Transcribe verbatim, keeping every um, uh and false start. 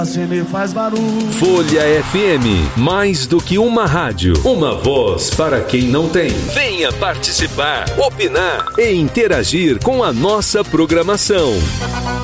Cine faz barulho. Folha F M, mais do que uma rádio, uma voz para quem não tem. Venha participar, opinar e interagir com a nossa programação.